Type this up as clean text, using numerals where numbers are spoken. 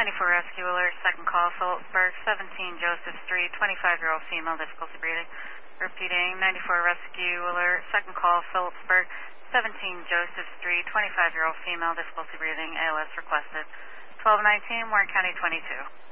94 Rescue Alert, second call, Phillipsburg, 17 Joseph Street, 25-year-old female, difficulty breathing. Repeating, 94 Rescue Alert, second call, Phillipsburg, 17 Joseph Street, 25-year-old female, difficulty breathing, ALS requested. 1219, Warren County 22.